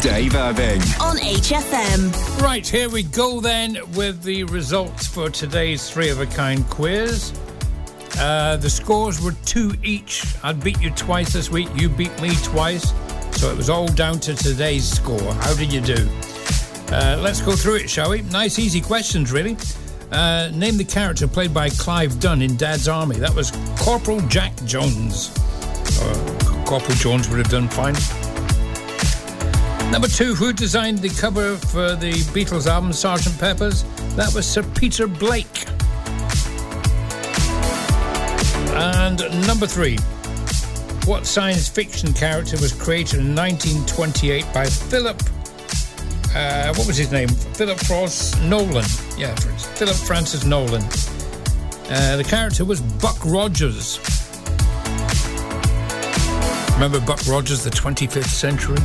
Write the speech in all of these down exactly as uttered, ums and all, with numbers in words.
Dave Irving on H F M. Right, here we go then with the results for today's Three of a Kind quiz. Uh, the scores were two each. I beat you twice this week, you beat me twice, so it was all down to today's score. How did you do? Uh, let's go through it, shall we? Nice, easy questions, really. Uh, name the character played by Clive Dunn in Dad's Army. That was Corporal Jack Jones. Uh, Corporal Jones would have done fine. Number two, who designed the cover for the Beatles album Sergeant Pepper's? That was Sir Peter Blake. And number three, what science fiction character was created in nineteen twenty-eight by Philip, uh, what was his name? Philip Frost Nolan. Yeah, Philip Francis Nolan. Uh, the character was Buck Rogers. Remember Buck Rogers, the twenty-fifth century?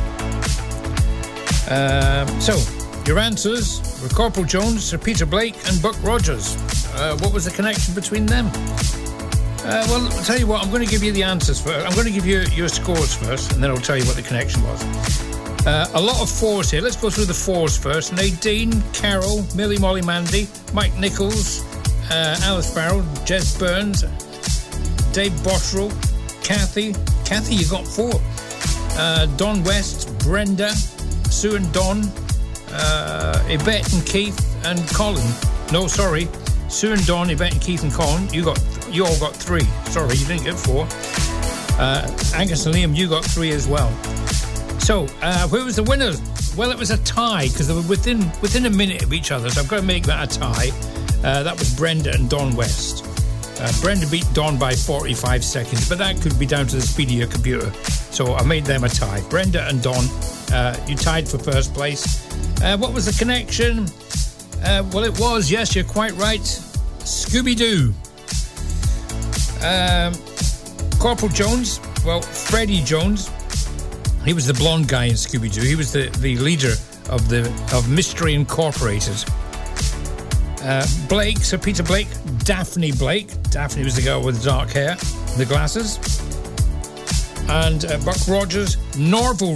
Um, so, your answers were Corporal Jones, Sir Peter Blake and Buck Rogers. Uh, what was the connection between them? Uh, well, I'll tell you what, I'm going to give you the answers first. I'm going to give you your scores first, and then I'll tell you what the connection was. Uh, a lot of fours here. Let's go through the fours first. Nadine, Carol, Millie Molly Mandy, Mike Nichols, uh, Alice Farrell, Jez Burns, Dave Bottrell, Kathy. Kathy, you got four. Uh, Don West, Brenda, Sue and Don, uh, Yvette and Keith and Colin. No, sorry. Sue and Don, Yvette and Keith and Colin. You got, you all got three. Sorry, you didn't get four. Uh, Angus and Liam, you got three as well. So, uh, who was the winner? Well, it was a tie because they were within within a minute of each other. So I've got to make that a tie. Uh, that was Brenda and Don West. Uh, Brenda beat Don by forty-five seconds, but that could be down to the speed of your computer. So I made them a tie. Brenda and Don, uh, you tied for first place. Uh, what was the connection? Uh, well, it was, yes, you're quite right, Scooby-Doo. Um, Corporal Jones, well, Freddie Jones, he was the blonde guy in Scooby-Doo. He was the, the leader of the of Mystery Incorporated. Uh, Blake, Sir Peter Blake, Daphne Blake. Daphne was the girl with the dark hair, the glasses. And uh, Buck Rogers, Norval